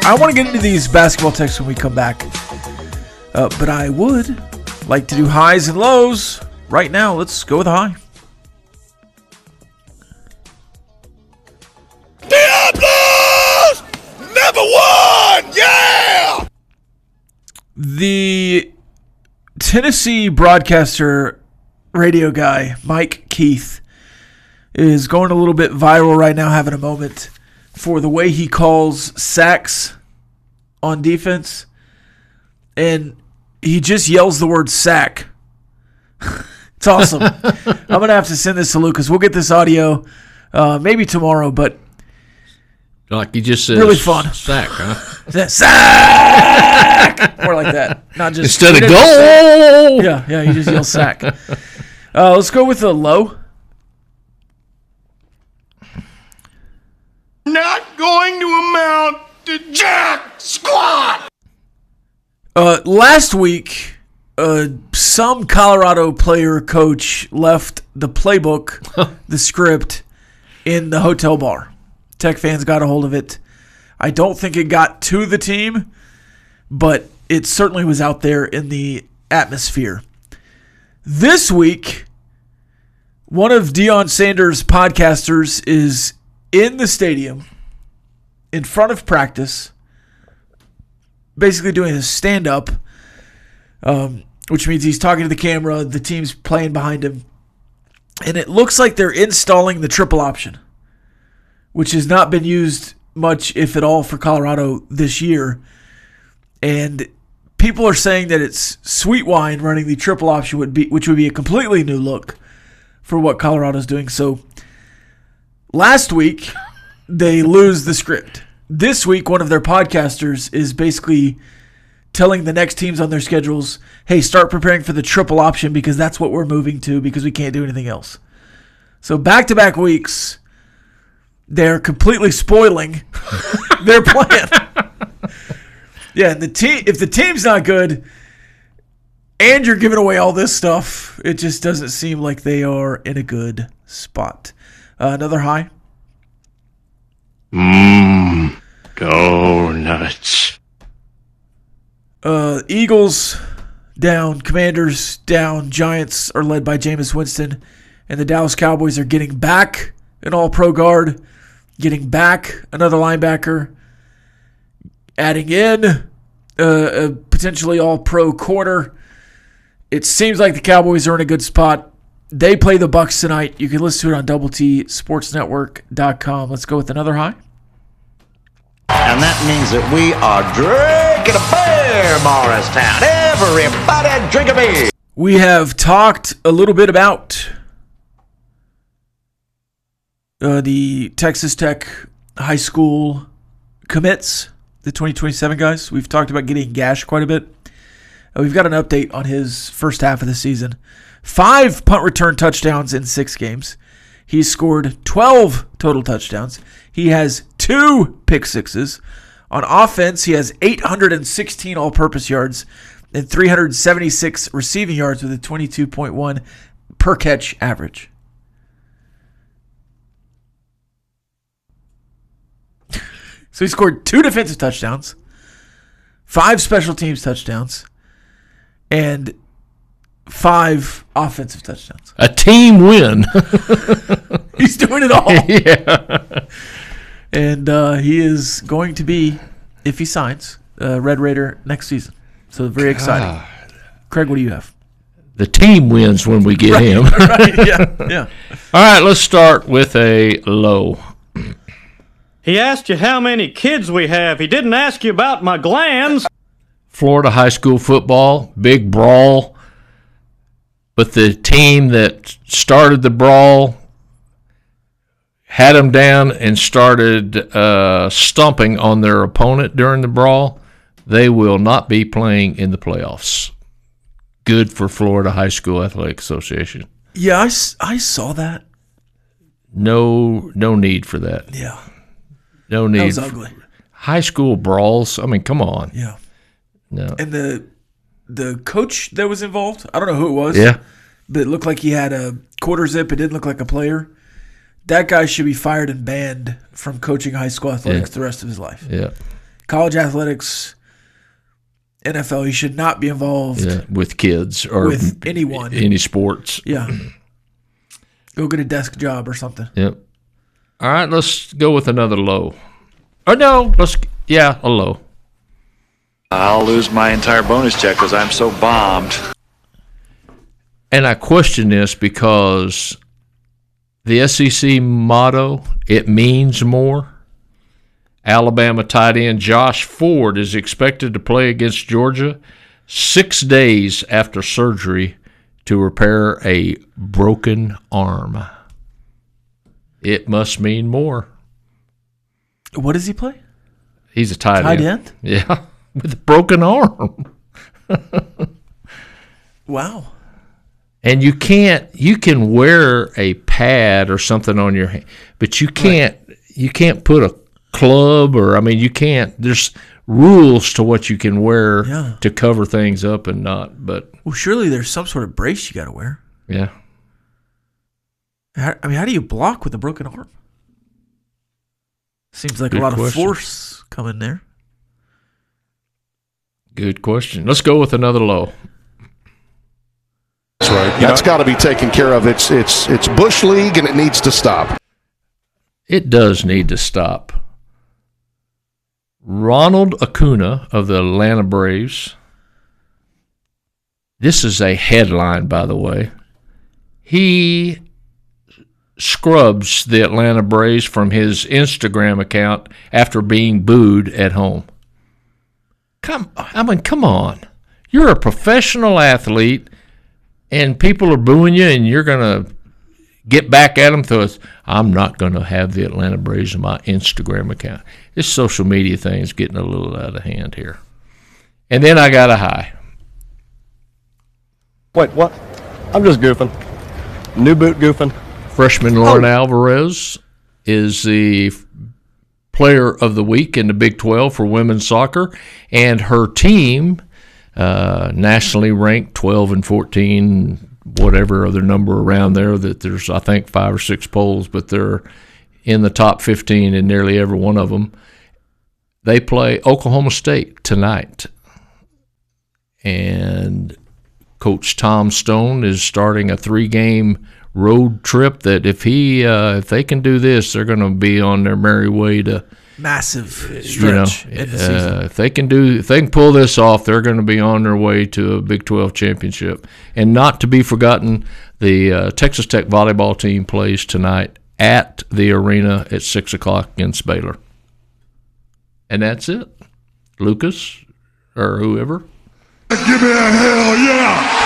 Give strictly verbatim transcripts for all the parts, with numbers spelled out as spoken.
I want to get into these basketball texts when we come back. Uh, but I would like to do highs and lows. Right now, let's go with a high. Diablos! Never won! Yeah! The Tennessee broadcaster radio guy, Mike Keith, is going a little bit viral right now, having a moment for the way he calls sacks on defense. And he just yells the word sack. It's awesome. I'm going to have to send this to Lucas. We'll get this audio uh, maybe tomorrow, but like you just said, really fun. Sack, huh? Sack! More like that. Not just instead of goal. Yeah, yeah, you just yell sack. Uh, let's go with a low. Not going to amount to jack squat! Uh, last week, uh, some Colorado player coach left the playbook, the script, in the hotel bar. Tech fans got a hold of it. I don't think it got to the team, but it certainly was out there in the atmosphere. This week, one of Deion Sanders' podcasters is in the stadium, in front of practice, basically doing his stand-up, um, which means he's talking to the camera, the team's playing behind him, and it looks like they're installing the triple option, which has not been used much, if at all, for Colorado this year. And people are saying that it's Sweet Wine running the triple option, would be, which would be a completely new look for what Colorado's doing. So last week, they lose the script. This week, one of their podcasters is basically telling the next teams on their schedules, hey, start preparing for the triple option because that's what we're moving to because we can't do anything else. So back-to-back weeks, they're completely spoiling their plan. Yeah, and the team, if the team's not good and you're giving away all this stuff, it just doesn't seem like they are in a good spot. Uh, another high. Mmm, go nuts. Uh, Eagles down, Commanders down, Giants are led by Jameis Winston, and the Dallas Cowboys are getting back an all-pro guard, getting back another linebacker, adding in uh, a potentially all-pro corner. It seems like the Cowboys are in a good spot. They play the Bucs tonight. You can listen to it on double T sports network dot com. Let's go with another high. And that means that we are drinking a beer, Morristown. Everybody drink a beer. We have talked a little bit about uh, the Texas Tech high school commits, the twenty twenty-seven guys. We've talked about getting Gash quite a bit. Uh, we've got an update on his first half of the season. Five punt return touchdowns in six games. He's scored twelve total touchdowns. He has two pick sixes. On offense, he has eight hundred sixteen all-purpose yards and three hundred seventy-six receiving yards with a twenty-two point one per catch average. So he scored two defensive touchdowns, five special teams touchdowns, and five offensive touchdowns. A team win. He's doing it all. Yeah. And uh, he is going to be, if he signs, uh, Red Raider next season. So very exciting. God. Craig, what do you have? The team wins when we get right, him. Right, yeah, yeah. All right, let's start with a low. He asked you how many kids we have. He didn't ask you about my glands. Florida high school football, big brawl. But the team that started the brawl had them down and started uh, stomping on their opponent during the brawl. They will not be playing in the playoffs. Good for Florida High School Athletic Association. Yeah, I, I saw that. No, no need for that. Yeah. No need. That was ugly. High school brawls. I mean, come on. Yeah. No. And the the coach that was involved, I don't know who it was. Yeah. But it looked like he had a quarter zip. It didn't look like a player. That guy should be fired and banned from coaching high school athletics Yeah. the rest of his life. Yeah. college athletics, N F L, he should not be involved yeah, with kids or with anyone. Any sports. Yeah. Go get a desk job or something. Yep. All right, let's go with another low. Or no, let's yeah, a low. I'll lose my entire bonus check because I'm so bombed. And I question this because the S E C motto, it means more. Alabama tight end Josh Ford is expected to play against Georgia six days after surgery to repair a broken arm. It must mean more. What does he play? He's a tight, Tight end. end? Yeah, with a broken arm. Wow. And you can't, you can wear a pad or something on your hand, but you can't, right. you can't put a club or, I mean, you can't, there's rules to what you can wear yeah. to cover things up and not, but. Well, surely there's some sort of brace you got to wear. Yeah. How, I mean, how do you block with a broken arm? Seems like Good a lot question. of force coming there. Good question. Let's go with another low. That's right. That's got to be taken care of. It's it's it's Bush League, and it needs to stop. It does need to stop. Ronald Acuna of the Atlanta Braves. This is a headline, by the way. He scrubs the Atlanta Braves from his Instagram account after being booed at home. Come, I mean, come on. You're a professional athlete, and people are booing you, and you're going to get back at them. So I'm not going to have the Atlanta Braves in my Instagram account. This social media thing is getting a little out of hand here. And then I got a high. Wait, what? I'm just goofing. New boot goofing. Freshman Lauren oh. Alvarez is the player of the week in the Big twelve for women's soccer, and her team, uh, nationally ranked twelve and fourteen, whatever other number around there, that there's, I think, five or six polls, but they're in the top fifteen in nearly every one of them. They play Oklahoma State tonight, and Coach Tom Stone is starting a three-game road trip that if he uh, if they can do this, they're going to be on their merry way to massive stretch you know, in the season. Uh, if they can do if they can pull this off, they're going to be on their way to a Big twelve championship. And not to be forgotten, the uh, Texas Tech volleyball team plays tonight at the arena at six o'clock against Baylor. And that's it. Lucas or whoever. Give me a hell yeah!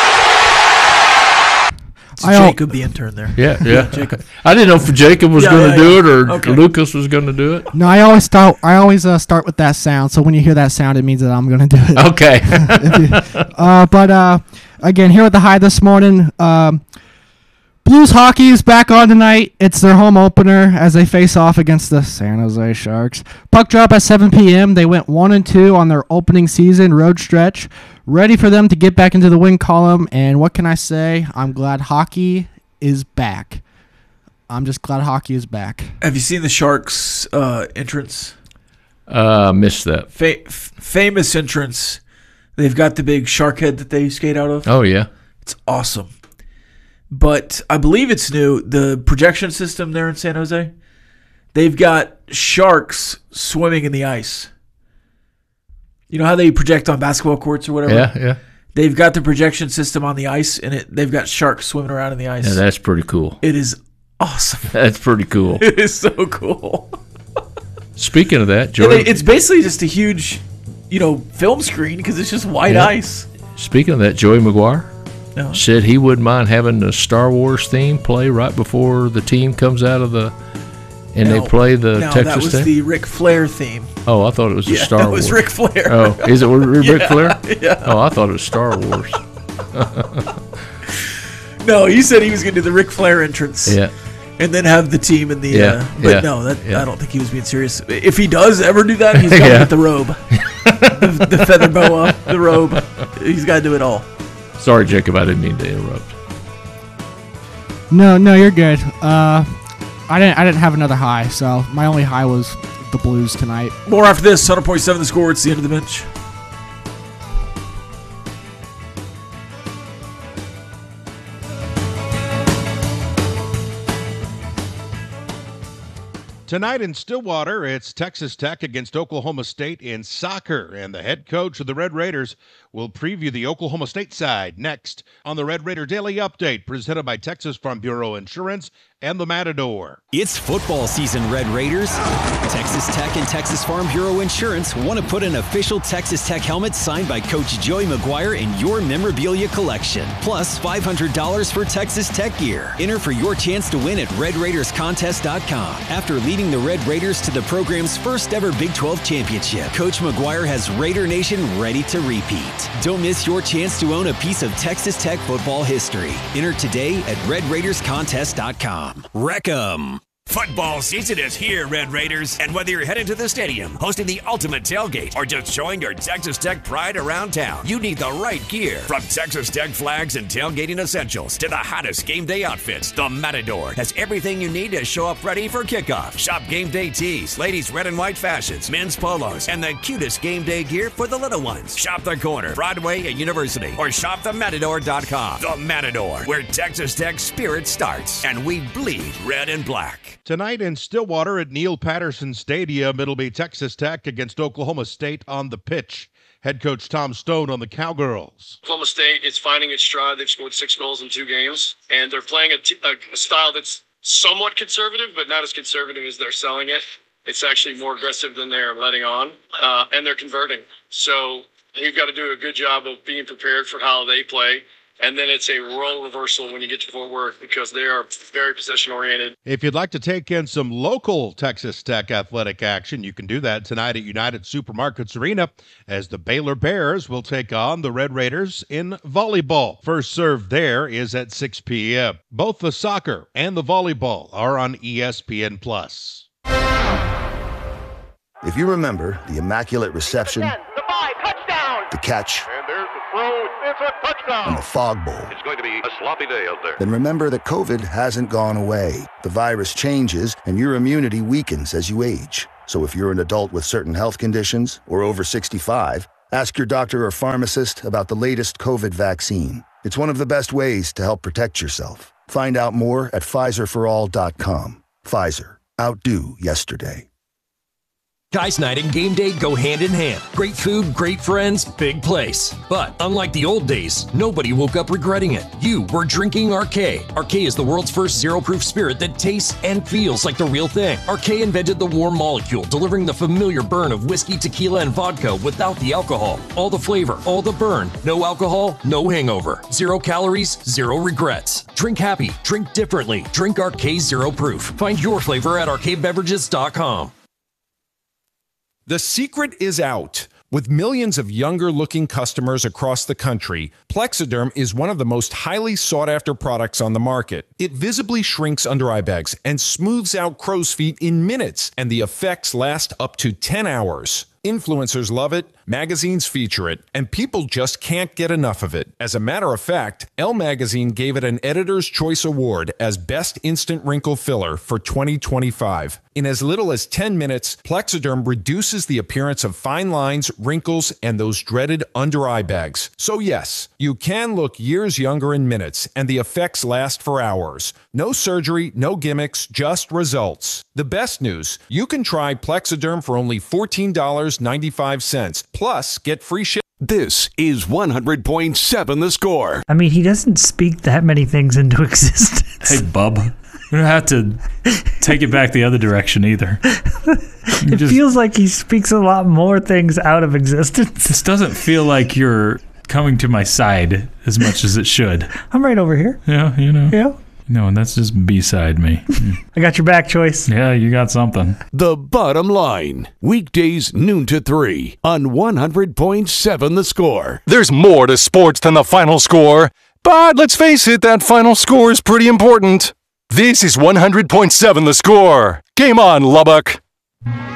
It's Jacob, the intern there. Yeah, yeah. Jacob. I didn't know if Jacob was yeah, going to yeah, do yeah. it or okay. Lucas was going to do it. No, I always start. I always uh, start with that sound. So when you hear that sound, it means that I'm going to do it. Okay. uh, but uh, again, here at the high this morning, um, Blues hockey is back on tonight. It's their home opener as they face off against the San Jose Sharks. Puck drop at seven p.m. They went one and two on their opening season road stretch. Ready for them to get back into the win column. And what can I say? I'm glad hockey is back. I'm just glad hockey is back. Have you seen the Sharks uh, entrance? Uh, missed that. Fa- f- famous entrance. They've got the big shark head that they skate out of. Oh, yeah. It's awesome. But I believe it's new. The projection system there in San Jose, they've got sharks swimming in the ice. You know how they project on basketball courts or whatever? Yeah, yeah. They've got the projection system on the ice, and it they've got sharks swimming around in the ice. Yeah, that's pretty cool. It is awesome. That's pretty cool. It is so cool. Speaking of that, Yeah, Joey, they, it's basically just a huge, you know, film screen because it's just white Yeah. ice. speaking of that, Joey McGuire No. said he wouldn't mind having the Star Wars theme play right before the team comes out of the, and No. they play the no, Texas that was theme. the Ric Flair theme. Oh, I thought it was the Yeah, Star that Wars. was Ric Flair. Oh, is it Ric Yeah, Flair? yeah. Oh, I thought it was Star Wars. No, he said he was going to do the Ric Flair entrance. Yeah. And then have the team in the. Yeah, Uh, but yeah, no, that yeah. I don't think he was being serious. If he does ever do that, he's got to Yeah. get the robe, the, the feather boa, the robe. He's got to do it all. Sorry, Jacob, I didn't mean to interrupt. No, no, you're good. Uh, I didn't. I didn't have another high, so my only high was the Blues tonight. More after this. one hundred point seven The Score. It's the end of the bench. Tonight in Stillwater, it's Texas Tech against Oklahoma State in soccer, and the head coach of the Red Raiders will preview the Oklahoma State side next on the Red Raider Daily Update, presented by Texas Farm Bureau Insurance and the Matador. It's football season, Red Raiders. Texas Tech and Texas Farm Bureau Insurance want to put an official Texas Tech helmet signed by Coach Joey McGuire in your memorabilia collection. Plus five hundred dollars for Texas Tech gear. Enter for your chance to win at red raiders contest dot com. After leading the Red Raiders to the program's first ever Big twelve championship, Coach McGuire has Raider Nation ready to repeat. Don't miss your chance to own a piece of Texas Tech football history. Enter today at red raiders contest dot com. Wreck 'em. Football season is here, Red Raiders, and whether you're headed to the stadium, hosting the ultimate tailgate, or just showing your Texas Tech pride around town, you need the right gear. From Texas Tech flags and tailgating essentials to the hottest game day outfits, the Matador has everything you need to show up ready for kickoff. Shop game day tees, ladies' red and white fashions, men's polos, and the cutest game day gear for the little ones. Shop the corner, Broadway and University, or shop the matador dot com. The Matador, where Texas Tech spirit starts, and we bleed red and black. Tonight in Stillwater at Neil Patterson Stadium, it'll be Texas Tech against Oklahoma State on the pitch. Head coach Tom Stone on the Cowgirls. Oklahoma State is finding its stride. They've scored six goals in two games, and they're playing a, t- a, a style that's somewhat conservative, but not as conservative as they're selling it. It's actually more aggressive than they're letting on, uh, and they're converting. So you've got to do a good job of being prepared for how they play. And then it's a role reversal when you get to Fort Worth because they are very possession-oriented. If you'd like to take in some local Texas Tech athletic action, you can do that tonight at United Supermarkets Arena as the Baylor Bears will take on the Red Raiders in volleyball. First serve there is at six p.m. Both the soccer and the volleyball are on E S P N plus. If you remember the Immaculate Reception, the five, touchdown! the catch, And there's the throw. It's a touchdown. and the fog bowl, It's going to be a sloppy day out there. then remember that COVID hasn't gone away. The virus changes, and your immunity weakens as you age. So if you're an adult with certain health conditions or over sixty-five, ask your doctor or pharmacist about the latest COVID vaccine. It's one of the best ways to help protect yourself. Find out more at Pfizer for all dot com. Pfizer. Outdo yesterday. Guys night and game day go hand in hand. Great food, great friends, big place. But unlike the old days, nobody woke up regretting it. You were drinking R K. R K is the world's first zero-proof spirit that tastes and feels like the real thing. R K invented the warm molecule, delivering the familiar burn of whiskey, tequila, and vodka without the alcohol. All the flavor, all the burn. No alcohol, no hangover. Zero calories, zero regrets. Drink happy, drink differently. Drink R K Zero Proof. Find your flavor at R K beverages dot com. The secret is out. With millions of younger-looking customers across the country, Plexiderm is one of the most highly sought-after products on the market. It visibly shrinks under-eye bags and smooths out crow's feet in minutes, and the effects last up to ten hours. Influencers love it, magazines feature it, and people just can't get enough of it. As a matter of fact, Elle Magazine gave it an Editor's Choice Award as Best Instant Wrinkle Filler for twenty twenty-five. In as little as ten minutes, Plexiderm reduces the appearance of fine lines, wrinkles, and those dreaded under-eye bags. So yes, you can look years younger in minutes, and the effects last for hours. No surgery, no gimmicks, just results. The best news, you can try Plexiderm for only fourteen dollars and ninety-five cents, plus get free shipping. This is one hundred point seven The Score. I mean, he doesn't speak that many things into existence. Hey, bub. You don't have to take it back the other direction either. It just feels like he speaks a lot more things out of existence. This doesn't feel like you're coming to my side as much as it should. I'm right over here. Yeah, you know. Yeah. No, and that's just beside me. I got your back, Choice. Yeah, you got something. The Bottom Line. Weekdays noon to three on one hundred point seven The Score. There's more to sports than the final score. But let's face it, that final score is pretty important. This is one hundred point seven The Score. Game on, Lubbock.